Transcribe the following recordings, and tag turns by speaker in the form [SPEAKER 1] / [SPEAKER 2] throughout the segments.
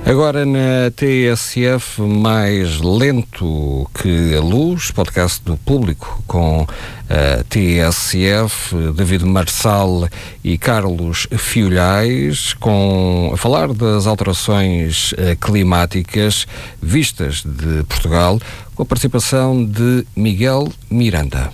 [SPEAKER 1] Agora na TSF, mais lento que a luz, podcast do Público com a TSF, David Marçal e Carlos Fiolhais, a falar das alterações climáticas vistas de Portugal, com a participação de Miguel Miranda.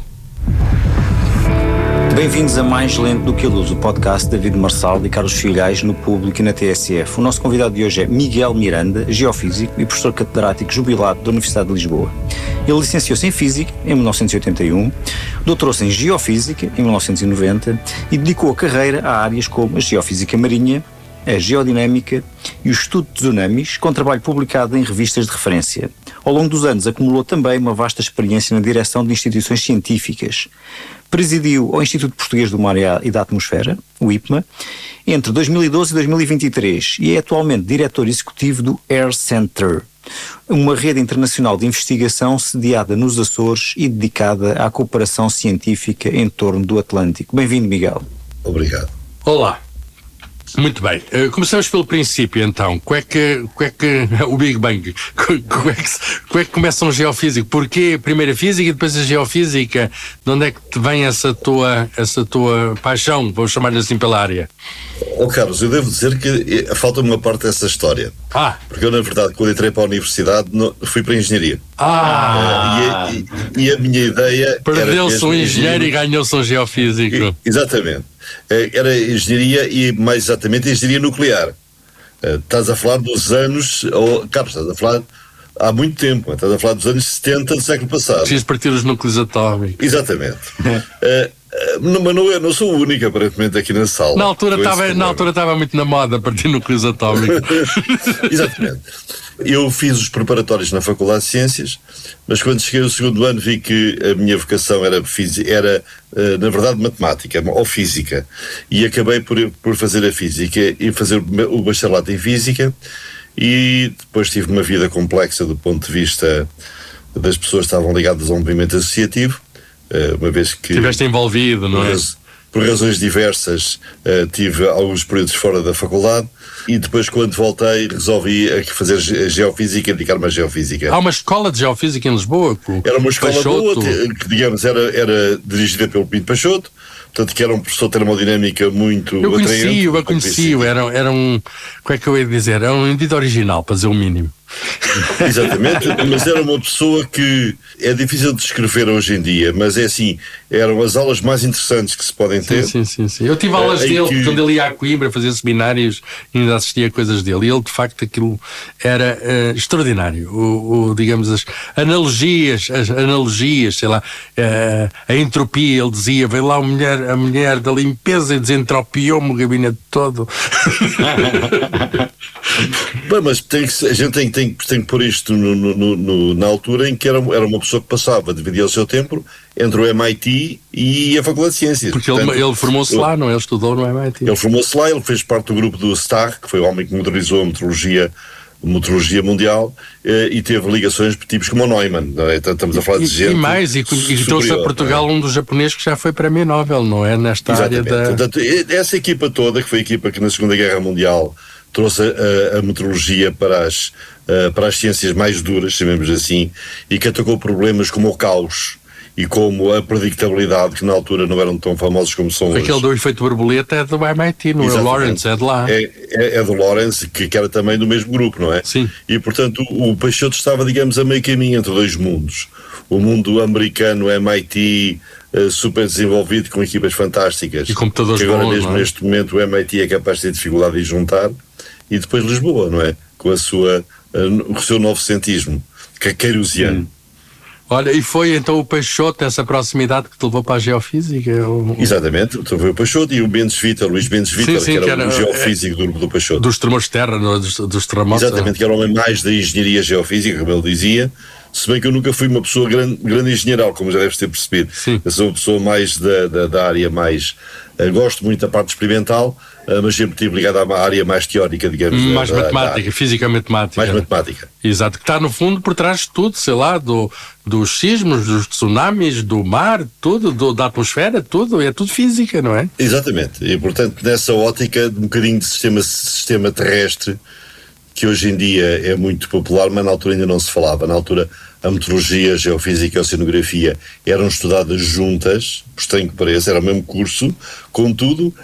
[SPEAKER 2] Bem-vindos a Mais Lento do que a Luz, o podcast de David Marçal e Carlos Fiolhais no Público e na TSF. O nosso convidado de hoje é Miguel Miranda, geofísico e professor catedrático jubilado da Universidade de Lisboa. Ele licenciou-se em Física em 1981, doutorou-se em Geofísica em 1990 e dedicou a carreira a áreas como a Geofísica Marinha, a Geodinâmica e o Estudo de Tsunamis, com trabalho publicado em revistas de referência. Ao longo dos anos acumulou também uma vasta experiência na direção de instituições científicas. Presidiu ao Instituto Português do Mar e da Atmosfera, o IPMA, entre 2012 e 2023 e é atualmente diretor executivo do Air Center, uma rede internacional de investigação sediada nos Açores e dedicada à cooperação científica em torno do Atlântico. Bem-vindo, Miguel.
[SPEAKER 3] Obrigado.
[SPEAKER 4] Olá. Muito bem, começamos pelo princípio então. Como é que o Big Bang, como é que começa um geofísico? Porquê primeiro a física e depois a geofísica? De onde é que te vem essa tua paixão, vamos chamar-lhe assim, pela área?
[SPEAKER 3] Carlos, eu devo dizer que falta-me uma parte dessa história. Porque eu, na verdade, quando entrei para a universidade, fui para a engenharia. E a minha ideia
[SPEAKER 4] perdeu-se um engenheiro e ganhou-se um geofísico.
[SPEAKER 3] Exatamente. Era engenharia e, mais exatamente, engenharia nuclear. Estás a falar dos anos... Carlos, estás a falar há muito tempo. Estás a falar dos anos 70 do século passado.
[SPEAKER 4] Preciso partir os núcleos atómicos.
[SPEAKER 3] Exatamente. Mas não sou o único, aparentemente, aqui na sala.
[SPEAKER 4] Na altura estava muito na moda partir núcleos atómicos.
[SPEAKER 3] Exatamente. Eu fiz os preparatórios na Faculdade de Ciências, mas quando cheguei ao segundo ano vi que a minha vocação era na verdade, matemática ou física. E acabei por fazer a física e fazer o bacharelato em física, e depois tive uma vida complexa do ponto de vista das pessoas que estavam ligadas ao movimento associativo, uma vez que...
[SPEAKER 4] Estiveste envolvido, não é?
[SPEAKER 3] Por razões diversas, tive alguns períodos fora da faculdade e depois, quando voltei, resolvi fazer geofísica e dedicar-me à geofísica.
[SPEAKER 4] Há uma escola de geofísica em Lisboa?
[SPEAKER 3] Era uma escola boa, que, digamos, era dirigida pelo Pinto Peixoto, portanto, que era um professor de termodinâmica muito atraente.
[SPEAKER 4] Eu conheci-o, era um... Como é que eu ia dizer? Era um indivíduo original, para dizer o mínimo.
[SPEAKER 3] Exatamente, mas era uma pessoa que é difícil de descrever hoje em dia, mas é assim, eram as aulas mais interessantes que se podem ter.
[SPEAKER 4] Sim. Eu tive aulas dele, quando ele ia a Coimbra fazer seminários e ainda assistia a coisas dele, e ele, de facto, aquilo era extraordinário. Digamos, as analogias, sei lá, a entropia, ele dizia, veio lá a mulher da limpeza e desentropiou-me o gabinete todo.
[SPEAKER 3] Bem, mas a gente tem que pôr isto na altura em que era uma pessoa que passava, dividia o seu tempo entre o MIT e a Faculdade de Ciências.
[SPEAKER 4] Porque ele formou-se lá, não é? Ele estudou no MIT.
[SPEAKER 3] Ele formou-se lá, ele fez parte do grupo do Starr, que foi o homem que modernizou a meteorologia mundial, e teve ligações tipos como o Neumann, não é? Estamos a falar de gente.
[SPEAKER 4] E trouxe a Portugal um dos japoneses que já foi prémio Nobel, não é? Nesta área da...
[SPEAKER 3] Portanto, essa equipa toda, que foi a equipa que na Segunda Guerra Mundial trouxe a meteorologia para as ciências mais duras, chamemos assim, e que atacou problemas como o caos e como a predictabilidade, que na altura não eram tão famosos como são hoje.
[SPEAKER 4] Aquele do efeito borboleta é do MIT, não é? O Lawrence é de lá.
[SPEAKER 3] É do Lawrence, que era também do mesmo grupo, não é?
[SPEAKER 4] Sim.
[SPEAKER 3] E, portanto, o Peixoto estava, digamos, a meio caminho entre dois mundos. O mundo americano, MIT, super desenvolvido, com equipas fantásticas.
[SPEAKER 4] E computadores
[SPEAKER 3] que agora
[SPEAKER 4] bons,
[SPEAKER 3] mesmo,
[SPEAKER 4] não é?
[SPEAKER 3] neste momento, o MIT é capaz de ter dificuldade em juntar. E depois Lisboa, não é? Com o seu novecentismo, queirosiano.
[SPEAKER 4] Olha, e foi então o Peixoto, essa proximidade, que te levou para a geofísica?
[SPEAKER 3] Exatamente, então foi o Peixoto e o Luís Mendes Vítor, que era o geofísico do Peixoto.
[SPEAKER 4] Dos tremores de terra, dos terremotos.
[SPEAKER 3] Exatamente, que era o homem mais da engenharia geofísica, como ele dizia, se bem que eu nunca fui uma pessoa grande engenheiral, como já deves ter percebido.
[SPEAKER 4] Sim.
[SPEAKER 3] Eu sou uma pessoa mais da área mais... gosto muito da parte experimental, mas sempre estive ligado à área mais teórica, digamos.
[SPEAKER 4] Mais matemática, física-matemática.
[SPEAKER 3] Mais matemática.
[SPEAKER 4] Exato, que está no fundo por trás de tudo, sei lá, dos sismos, dos tsunamis, do mar, tudo, da atmosfera, tudo, é tudo física, não é?
[SPEAKER 3] Exatamente, e portanto nessa ótica, um bocadinho de sistema terrestre, que hoje em dia é muito popular, mas na altura ainda não se falava. Na altura, a meteorologia, a geofísica e a oceanografia eram estudadas juntas, por estranho que pareça, era o mesmo curso, contudo,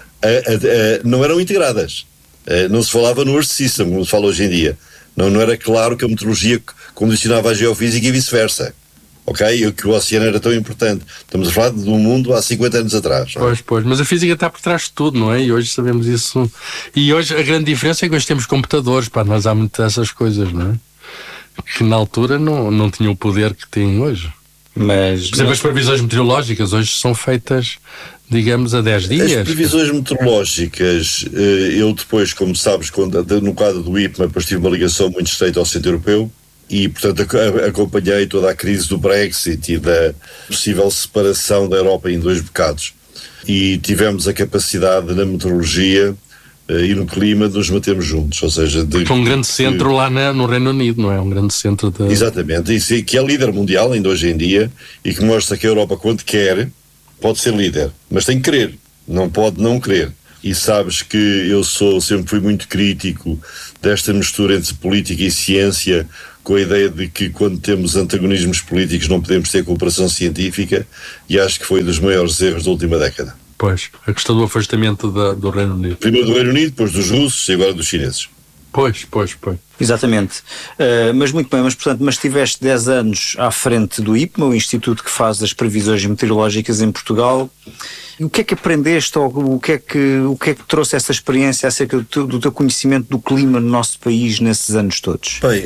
[SPEAKER 3] não eram integradas. Não se falava no Earth System, como se fala hoje em dia. Não era claro que a meteorologia condicionava a geofísica e vice-versa. Ok? E que o oceano era tão importante. Estamos a falar do mundo há 50 anos atrás.
[SPEAKER 4] Pois, mas a física está por trás de tudo, não é? E hoje sabemos isso. E hoje a grande diferença é que hoje temos computadores para analisar muitas dessas coisas, não é? Que na altura não tinham o poder que têm hoje.
[SPEAKER 2] Mas,
[SPEAKER 4] por exemplo, as previsões meteorológicas hoje são feitas, digamos, a 10 dias.
[SPEAKER 3] As previsões meteorológicas, eu depois, como sabes, no quadro do IPMA, depois tive uma ligação muito estreita ao Centro Europeu e, portanto, acompanhei toda a crise do Brexit e da possível separação da Europa em dois bocados. E tivemos a capacidade na meteorologia e no clima de nos mantermos juntos, ou seja...
[SPEAKER 4] É um grande centro lá no Reino Unido, não é? Um grande centro de...
[SPEAKER 3] Exatamente, e que é líder mundial ainda hoje em dia e que mostra que a Europa, quando quer, pode ser líder, mas tem que querer, não pode não querer. E sabes que eu sempre fui muito crítico desta mistura entre política e ciência, com a ideia de que quando temos antagonismos políticos não podemos ter cooperação científica, e acho que foi um dos maiores erros da última década.
[SPEAKER 4] Pois, a questão do afastamento do Reino Unido.
[SPEAKER 3] Primeiro do Reino Unido, depois dos russos e agora dos chineses.
[SPEAKER 4] Pois.
[SPEAKER 2] Exatamente. Mas muito bem, mas tiveste 10 anos à frente do IPMA, o instituto que faz as previsões meteorológicas em Portugal. O que é que aprendeste ou o que é que trouxe essa experiência acerca do teu conhecimento do clima no nosso país nesses anos todos?
[SPEAKER 3] Bem,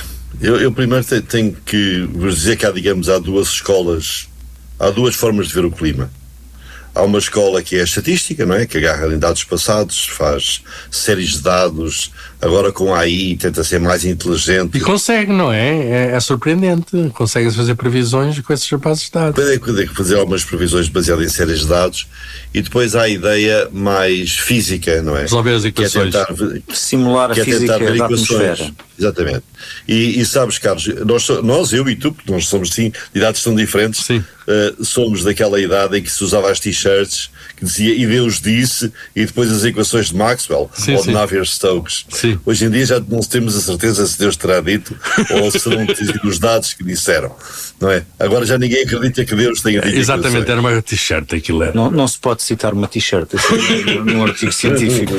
[SPEAKER 3] eu primeiro tenho que vos dizer que há duas escolas, há duas formas de ver o clima. Há uma escola que é a estatística, não é? Que agarra em dados passados, faz séries de dados, agora com a AI tenta ser mais inteligente.
[SPEAKER 4] E consegue, não é? É surpreendente. Consegue fazer previsões com esses bases de dados.
[SPEAKER 3] Tem que fazer algumas previsões baseadas em séries de dados e depois há a ideia mais física, não é?
[SPEAKER 4] Resolver as equações.
[SPEAKER 2] Que é tentar simular a física da atmosfera.
[SPEAKER 3] Exatamente. E sabes, Carlos, nós, eu e tu, porque nós somos sim, de idades tão diferentes, somos daquela idade em que se usava as t-shirts que dizia e Deus disse e depois as equações de Maxwell ou de Navier-Stokes. Hoje em dia já não temos a certeza se Deus terá dito ou se serão os dados que disseram, não é? Agora já ninguém acredita que Deus tenha dito.
[SPEAKER 4] Exatamente, era uma t-shirt aquilo era.
[SPEAKER 2] Não se pode citar uma t-shirt assim, num artigo científico.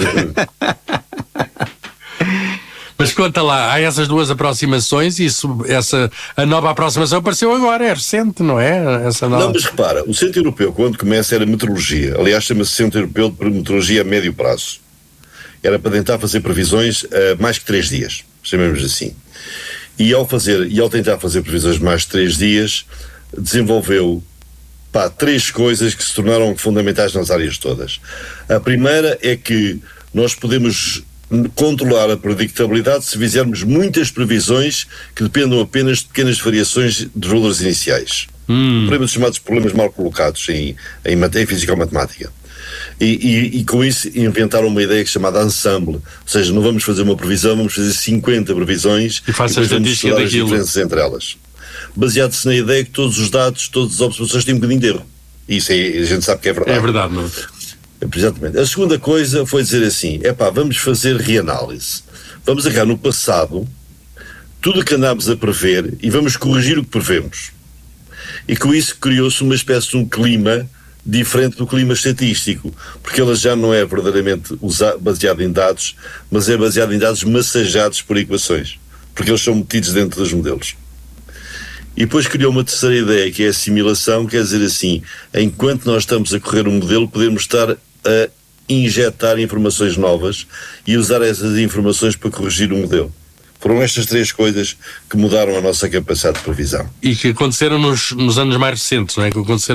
[SPEAKER 4] Mas conta lá, há essas duas aproximações e a nova aproximação apareceu agora, é recente, não é?
[SPEAKER 3] Não, mas repara, o Centro Europeu, quando começa, era meteorologia. Aliás, chama-se Centro Europeu de Meteorologia a Médio Prazo. Era para tentar fazer previsões a mais que 3 dias, chamemos assim. E ao tentar fazer previsões de mais de 3 dias, desenvolveu 3 coisas que se tornaram fundamentais nas áreas todas. A primeira é que nós podemos controlar a predictabilidade se fizermos muitas previsões que dependam apenas de pequenas variações dos valores iniciais. Problemas chamados problemas mal colocados em física ou matemática. E com isso inventaram uma ideia chamada ensemble, ou seja, não vamos fazer uma previsão, vamos fazer 50 previsões
[SPEAKER 4] e faça a estatística daquilo.
[SPEAKER 3] As diferenças entre elas. Baseado-se na ideia que todos os dados, todas as observações têm um bocadinho de erro. Isso a gente sabe que é verdade.
[SPEAKER 4] É verdade, não é?
[SPEAKER 3] Exatamente. A segunda coisa foi dizer assim, vamos fazer reanálise. Vamos agarrar no passado tudo o que andámos a prever e vamos corrigir o que prevemos. E com isso criou-se uma espécie de um clima diferente do clima estatístico, porque ele já não é verdadeiramente baseado em dados, mas é baseado em dados massageados por equações, porque eles são metidos dentro dos modelos. E depois criou uma terceira ideia, que é a assimilação, quer dizer assim, enquanto nós estamos a correr um modelo, podemos estar a injetar informações novas e usar essas informações para corrigir o modelo. Foram estas 3 coisas que mudaram a nossa capacidade de previsão.
[SPEAKER 4] E que aconteceram nos anos mais recentes, não é?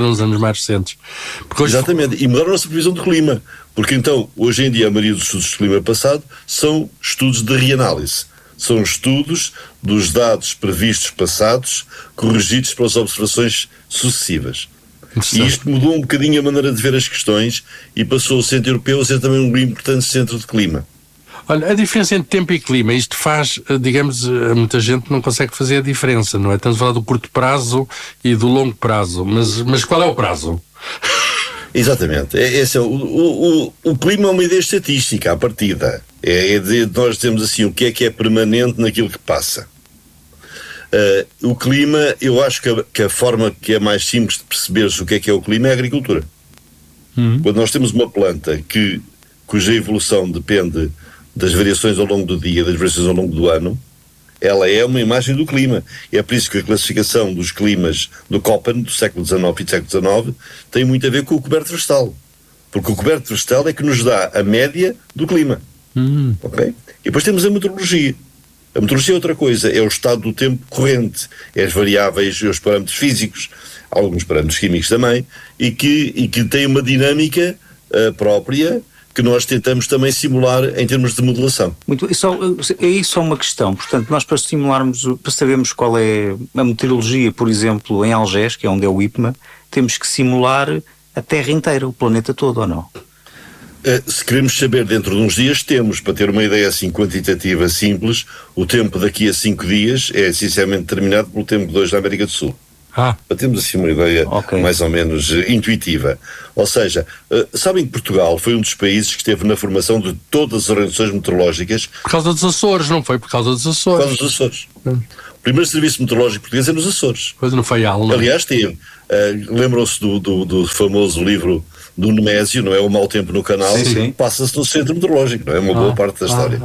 [SPEAKER 3] Exatamente, e mudaram a nossa previsão do clima. Porque então, hoje em dia, a maioria dos estudos de clima passado são estudos de reanálise. São estudos dos dados previstos passados, corrigidos para as observações sucessivas. E isto mudou um bocadinho a maneira de ver as questões e passou o Centro Europeu a ser também um importante centro de clima.
[SPEAKER 4] Olha, a diferença entre tempo e clima, isto faz, digamos, muita gente não consegue fazer a diferença, não é? Estamos a falar do curto prazo e do longo prazo, mas qual é o prazo?
[SPEAKER 3] Exatamente. O clima é uma ideia estatística à partida. Nós temos assim o que é permanente naquilo que passa. O clima, eu acho que a forma que é mais simples de perceber-se o que é o clima é a agricultura. Quando nós temos uma planta cuja evolução depende das variações ao longo do dia, das variações ao longo do ano, ela é uma imagem do clima. E é por isso que a classificação dos climas do Köppen, do século XIX e do século XIX, tem muito a ver com o coberto vegetal. Porque o coberto vegetal é que nos dá a média do clima. Okay? E depois temos a meteorologia. A meteorologia é outra coisa, é o estado do tempo corrente, é as variáveis, os parâmetros físicos, alguns parâmetros químicos também, e que tem uma dinâmica própria que nós tentamos também simular em termos de modelação.
[SPEAKER 2] Muito, é isso uma questão. Portanto, nós para sabermos qual é a meteorologia, por exemplo, em Algés, que é onde é o IPMA, temos que simular a Terra inteira, o planeta todo, ou não?
[SPEAKER 3] Se queremos saber dentro de uns dias, temos, para ter uma ideia assim quantitativa simples, o tempo daqui a 5 dias é essencialmente determinado pelo tempo de hoje na América do Sul. Para termos assim uma ideia mais ou menos intuitiva. Ou seja, sabem que Portugal foi um dos países que esteve na formação de todas as organizações meteorológicas.
[SPEAKER 4] Por causa dos Açores, não foi? Por causa dos Açores.
[SPEAKER 3] Por causa dos Açores. O primeiro serviço meteorológico português é nos Açores.
[SPEAKER 4] Pois não foi algo.
[SPEAKER 3] Aliás, teve. Lembram-se do famoso livro do Nemésio, não é? O Mau Tempo no Canal, passa-se no centro meteorológico, não é? Uma boa parte da história.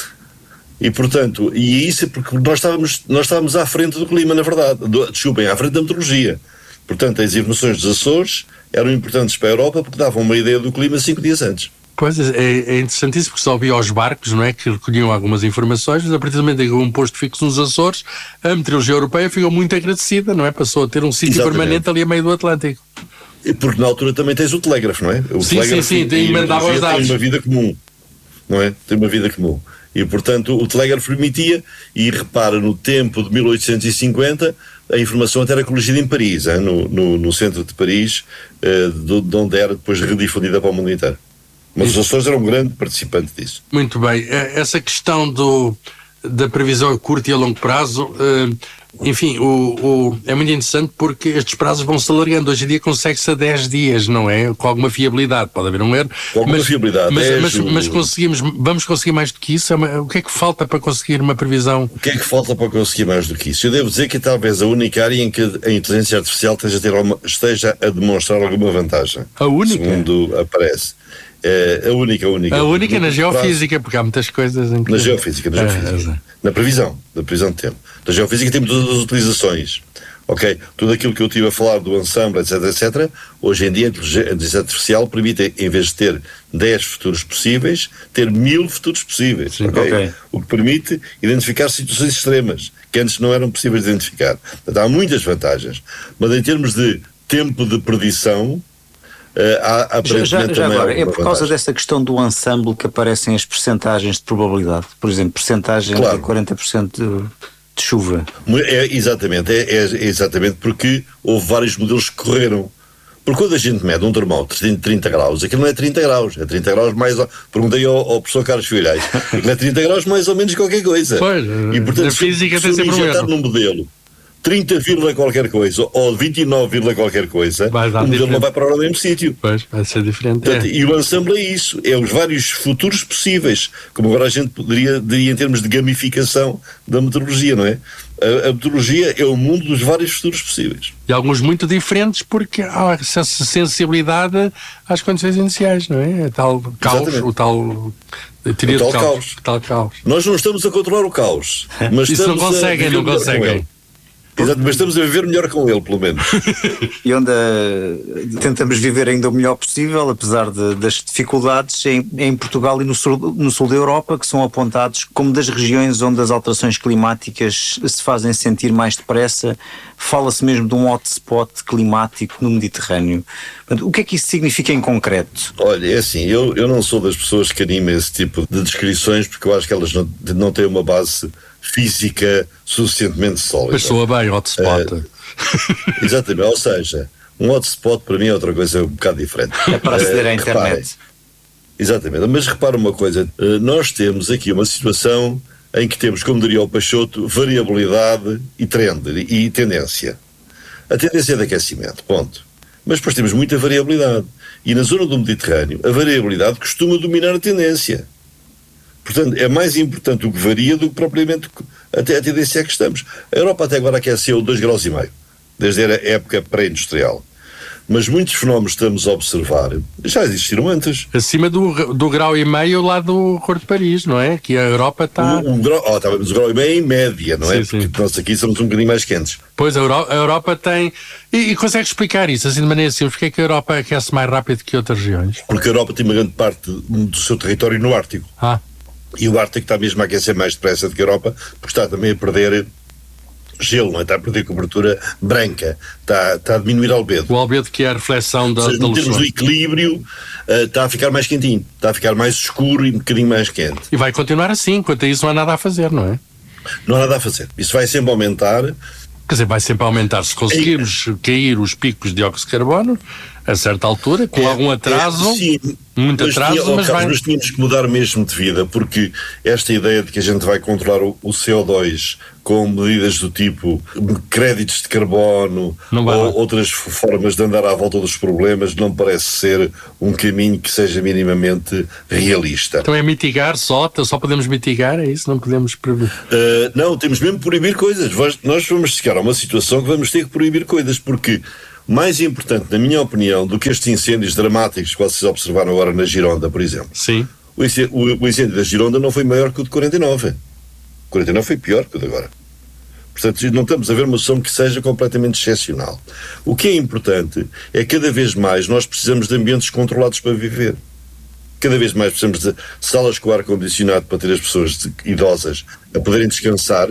[SPEAKER 3] E portanto, e isso é porque nós estávamos à frente do clima, na verdade, à frente da meteorologia. Portanto, as informações dos Açores eram importantes para a Europa porque davam uma ideia do clima 5 dias antes.
[SPEAKER 4] Pois, é interessantíssimo porque só havia os barcos, não é, que recolhiam algumas informações, mas a partir do momento em que houve um posto fixo nos Açores, a meteorologia europeia ficou muito agradecida, não é? Passou a ter um sítio permanente ali a meio do Atlântico.
[SPEAKER 3] E porque na altura também tens o telégrafo, não é? O telégrafo
[SPEAKER 4] mandava os dados.
[SPEAKER 3] Tem uma vida comum, não é? Tem uma vida comum. E, portanto, o telégrafo permitia, e repara, no tempo de 1850, a informação até era colhida em Paris, no centro de Paris, de onde era depois redifundida para o mundo inteiro. Mas os Açores eram um grande participante disso.
[SPEAKER 4] Muito bem. Essa questão da previsão a curto e a longo prazo, enfim, é muito interessante porque estes prazos vão se alargando. Hoje em dia consegue-se a 10 dias, não é? Com alguma fiabilidade, pode haver um erro.
[SPEAKER 3] Com alguma fiabilidade.
[SPEAKER 4] Mas vamos conseguir mais do que isso? O que é que falta para conseguir uma previsão?
[SPEAKER 3] O que é que falta para conseguir mais do que isso? Eu devo dizer que é talvez a única área em que a inteligência artificial esteja a demonstrar alguma vantagem.
[SPEAKER 4] A única?
[SPEAKER 3] Segundo aparece. A única
[SPEAKER 4] na geofísica, porque há muitas coisas em que...
[SPEAKER 3] Na geofísica. Na previsão de tempo. Na geofísica temos todas as utilizações. Ok? Tudo aquilo que eu estive a falar do ensemble, etc. Hoje em dia a inteligência artificial permite, em vez de ter 10 futuros possíveis, ter 1000 futuros possíveis.
[SPEAKER 2] Sim, okay?
[SPEAKER 3] O que permite identificar situações extremas que antes não eram possíveis de identificar. Portanto, há muitas vantagens. Mas em termos de tempo de predição,
[SPEAKER 2] já agora, é por causa dessa questão do ensemble que aparecem as percentagens de probabilidade, por exemplo, percentagem de 40% de chuva.
[SPEAKER 3] Exatamente, exatamente porque houve vários modelos que correram. Porque quando a gente mede um termómetro de 30 graus, aquilo não é 30 graus, é 30 graus mais... Perguntei ao professor Carlos Filhais, aquilo é 30 graus mais ou menos qualquer coisa.
[SPEAKER 4] Pois,
[SPEAKER 3] e portanto,
[SPEAKER 4] a física tem sempre
[SPEAKER 3] injetar num modelo 30, qualquer coisa ou 29, qualquer coisa, o modelo não vai para o mesmo sítio.
[SPEAKER 4] Pois, vai ser diferente.
[SPEAKER 3] Portanto, e o ensemble é isso, é os vários futuros possíveis, como agora a gente poderia dizer em termos de gamificação da meteorologia, não é? A meteorologia é o mundo dos vários futuros possíveis.
[SPEAKER 4] E alguns muito diferentes porque há essa sensibilidade às condições iniciais, não é? O tal caos.
[SPEAKER 3] Nós não estamos a controlar o caos, mas
[SPEAKER 4] isso não conseguem.
[SPEAKER 3] Exato, mas estamos a viver melhor com ele, pelo menos.
[SPEAKER 2] E onde tentamos viver ainda o melhor possível, apesar das dificuldades em Portugal e no sul da Europa, que são apontados como das regiões onde as alterações climáticas se fazem sentir mais depressa. Fala-se mesmo de um hotspot climático no Mediterrâneo. O que é que isso significa em concreto?
[SPEAKER 3] Olha, é assim, eu não sou das pessoas que animam esse tipo de descrições, porque eu acho que elas não têm uma base física suficientemente sólida.
[SPEAKER 4] Mas soa bem hotspot.
[SPEAKER 3] Exatamente, ou seja, um hotspot para mim é outra coisa um bocado diferente.
[SPEAKER 2] É para aceder à internet.
[SPEAKER 3] Reparem, exatamente, mas repara uma coisa, nós temos aqui uma situação em que temos, como diria o Peixoto, variabilidade e trend, e tendência. A tendência é de aquecimento, ponto. Mas depois temos muita variabilidade. E na zona do Mediterrâneo, a variabilidade costuma dominar a tendência. Portanto, é mais importante o que varia do que propriamente até a tendência a que estamos. A Europa até agora aqueceu 2,5 graus, desde a época pré-industrial. Mas muitos fenómenos que estamos a observar já existiram antes.
[SPEAKER 4] Acima do grau e meio lá do Acordo de Paris, não é? Que a Europa está...
[SPEAKER 3] Mas o grau e meio é em média, não é? Porque nós aqui somos um bocadinho mais quentes.
[SPEAKER 4] Pois, a Europa tem... E consegue explicar isso, assim de maneira simples? Porque é que a Europa aquece mais rápido que outras regiões?
[SPEAKER 3] Porque a Europa tem uma grande parte do seu território no Ártico. E o Ártico está mesmo a aquecer mais depressa do que a Europa, porque está também a perder gelo, não é? Está a perder cobertura branca, está a diminuir o albedo.
[SPEAKER 4] O albedo, que é a reflexão da luz.
[SPEAKER 3] Em termos de equilíbrio, está a ficar mais quentinho, está a ficar mais escuro e um bocadinho mais quente.
[SPEAKER 4] E vai continuar assim, quanto a isso não há nada a fazer, não é?
[SPEAKER 3] Não há nada a fazer. Isso vai sempre aumentar.
[SPEAKER 4] Quer dizer, vai sempre aumentar. Se conseguirmos cair os picos de dióxido de carbono, a certa altura, com algum atraso, muito atraso,
[SPEAKER 3] mas tínhamos que mudar mesmo de vida, porque esta ideia de que a gente vai controlar o CO2 com medidas do tipo créditos de carbono ou outras formas de andar à volta dos problemas não parece ser um caminho que seja minimamente realista.
[SPEAKER 4] Então é mitigar só podemos mitigar, é isso? Não podemos proibir?
[SPEAKER 3] Não, temos mesmo que proibir coisas. Nós vamos chegar a uma situação que vamos ter que proibir coisas, porque mais importante, na minha opinião, do que estes incêndios dramáticos que vocês observaram agora na Gironda, por exemplo.
[SPEAKER 4] Sim.
[SPEAKER 3] O incêndio da Gironda não foi maior que o de 49. O 49 foi pior que o de agora. Portanto, não estamos a ver uma solução que seja completamente excepcional. O que é importante é que cada vez mais nós precisamos de ambientes controlados para viver. Cada vez mais precisamos de salas com ar-condicionado para ter as pessoas idosas a poderem descansar,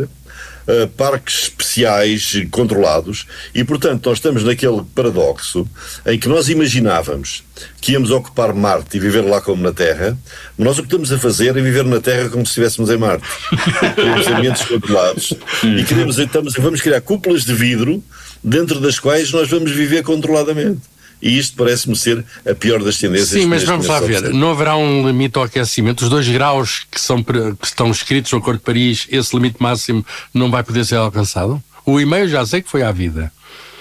[SPEAKER 3] parques especiais controlados, e portanto nós estamos naquele paradoxo em que nós imaginávamos que íamos ocupar Marte e viver lá como na Terra, mas nós o que estamos a fazer é viver na Terra como se estivéssemos em Marte. Temos ambientes controlados e vamos criar cúpulas de vidro dentro das quais nós vamos viver controladamente. E isto parece-me ser a pior das tendências.
[SPEAKER 4] Sim, mas vamos lá ver. Não haverá um limite ao aquecimento? Os 2 graus que estão escritos no Acordo de Paris, esse limite máximo não vai poder ser alcançado? O e-mail já sei que foi à vida.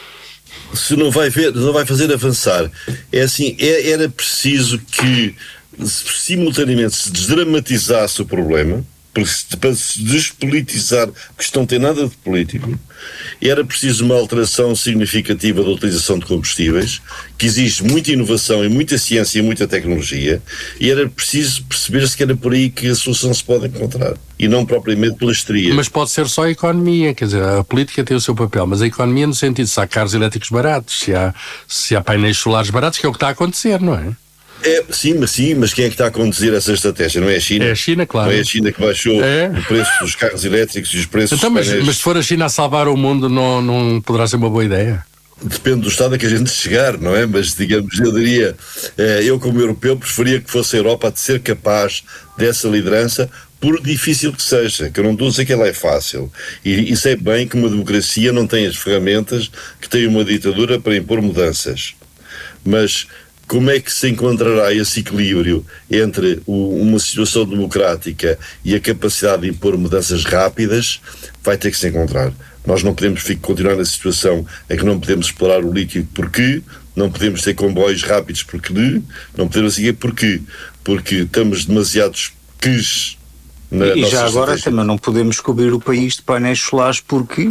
[SPEAKER 3] Se não vai fazer avançar. É assim, era preciso que simultaneamente se desdramatizasse o problema, para se despolitizar, porque isto não tem nada de político. Era preciso uma alteração significativa da utilização de combustíveis, que exige muita inovação e muita ciência e muita tecnologia, e era preciso perceber-se que era por aí que a solução se pode encontrar, e não propriamente pela histeria.
[SPEAKER 4] Mas pode ser só a economia, quer dizer, a política tem o seu papel, mas a economia no sentido de se há carros elétricos baratos, se há painéis solares baratos, que é o que está a acontecer, não é?
[SPEAKER 3] Sim, mas quem é que está a conduzir essa estratégia? Não é a China?
[SPEAKER 4] É a China, claro.
[SPEAKER 3] Não é a China que baixou o preço dos carros elétricos e os preços dos painéis.
[SPEAKER 4] Mas se for a China a salvar o mundo, não poderá ser uma boa ideia?
[SPEAKER 3] Depende do estado a que a gente chegar, não é? Mas, digamos, eu diria, eu como europeu preferia que fosse a Europa a ser capaz dessa liderança, por difícil que seja, que eu não estou a dizer que ela é fácil. E sei bem que uma democracia não tem as ferramentas que tem uma ditadura para impor mudanças. Mas como é que se encontrará esse equilíbrio entre uma situação democrática e a capacidade de impor mudanças rápidas? Vai ter que se encontrar. Nós não podemos continuar na situação em que não podemos explorar o líquido porque, não podemos ter comboios rápidos porque, não podemos seguir porque estamos demasiados quejes na nossa
[SPEAKER 2] E já agora
[SPEAKER 3] estratégia.
[SPEAKER 2] também não podemos cobrir o país de painéis solares porque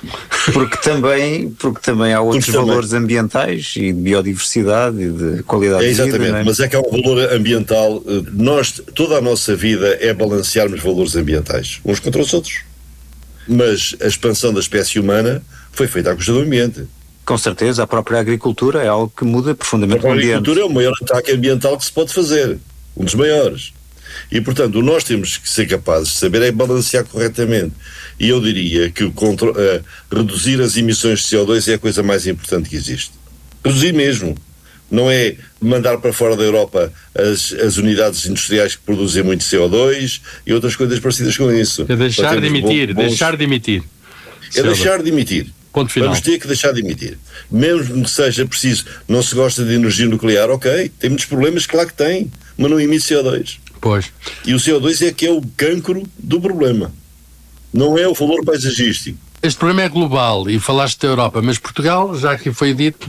[SPEAKER 2] também há outros valores ambientais e de biodiversidade e de qualidade de vida.
[SPEAKER 3] Exatamente,
[SPEAKER 2] não é?
[SPEAKER 3] mas é que há um valor ambiental. Toda a nossa vida é balancearmos valores ambientais, uns contra os outros. Mas a expansão da espécie humana foi feita à custa do ambiente.
[SPEAKER 2] Com certeza, a própria agricultura é algo que muda profundamente o ambiente.
[SPEAKER 3] A agricultura é o maior ataque ambiental que se pode fazer, um dos maiores. E, portanto, nós temos que ser capazes de saber é balancear corretamente. E eu diria que reduzir as emissões de CO2 é a coisa mais importante que existe. Reduzir mesmo. Não é mandar para fora da Europa as unidades industriais que produzem muito CO2 e outras coisas parecidas com isso.
[SPEAKER 4] É deixar de emitir, deixar de emitir.
[SPEAKER 3] É deixar de emitir.
[SPEAKER 4] Ponto final.
[SPEAKER 3] Vamos ter que deixar de emitir. Mesmo que seja preciso, não se gosta de energia nuclear, ok, tem muitos problemas, claro que tem, mas não emite CO2.
[SPEAKER 4] Pois.
[SPEAKER 3] E o CO2 é que é o cancro do problema. Não é o valor paisagístico.
[SPEAKER 4] Este problema é global e falaste da Europa, mas Portugal, já que foi dito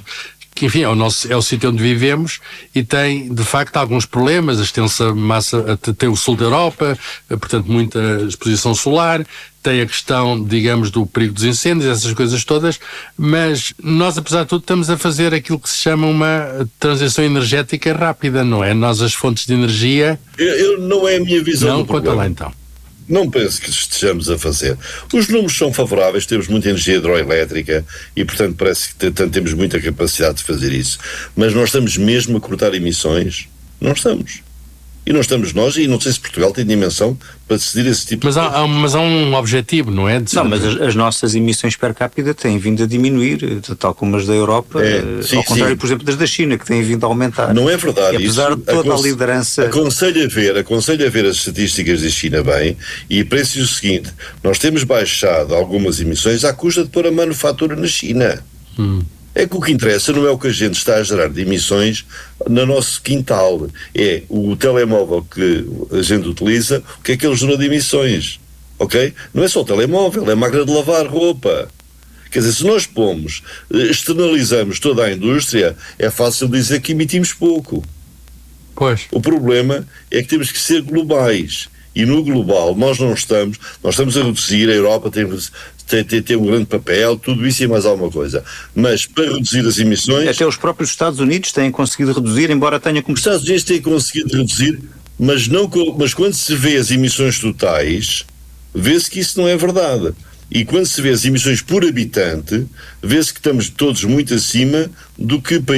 [SPEAKER 4] que enfim, é o sítio onde vivemos e tem, de facto, alguns problemas. A extensa massa, tem o sul da Europa, portanto, muita exposição solar, tem a questão, digamos, do perigo dos incêndios, essas coisas todas, mas nós, apesar de tudo, estamos a fazer aquilo que se chama uma transição energética rápida, não é? Nós, as fontes de energia...
[SPEAKER 3] Não é a minha visão do problema.
[SPEAKER 4] Não, conta lá então.
[SPEAKER 3] Não penso que estejamos a fazer. Os números são favoráveis, temos muita energia hidroelétrica e, portanto, parece que temos muita capacidade de fazer isso. Mas nós estamos mesmo a cortar emissões? Não estamos. E não estamos nós, e não sei se Portugal tem dimensão para decidir esse tipo
[SPEAKER 4] de coisa. Mas há um objetivo, não é?
[SPEAKER 2] Não, mas as nossas emissões per capita têm vindo a diminuir, tal como as da Europa, ao contrário, por exemplo, das da China, que têm vindo a aumentar.
[SPEAKER 3] Não é verdade.
[SPEAKER 2] E apesar de toda a liderança...
[SPEAKER 3] Aconselho a ver as estatísticas da China bem, e penso o seguinte: nós temos baixado algumas emissões à custa de pôr a manufatura na China. É que o que interessa não é o que a gente está a gerar de emissões no nosso quintal, é o telemóvel que a gente utiliza, o que é que ele gerou de emissões, ok? Não é só o telemóvel, é a máquina de lavar roupa. Quer dizer, se nós externalizamos toda a indústria, é fácil dizer que emitimos pouco.
[SPEAKER 4] Pois.
[SPEAKER 3] O problema é que temos que ser globais. E no global nós estamos a reduzir, a Europa tem um grande papel, tudo isso e mais alguma coisa. Mas para reduzir as emissões...
[SPEAKER 2] Até os próprios Estados Unidos têm conseguido reduzir, embora tenha como...
[SPEAKER 3] Os Estados Unidos têm conseguido reduzir, mas quando se vê as emissões totais, vê-se que isso não é verdade. E quando se vê as emissões por habitante, vê-se que estamos todos muito acima do que países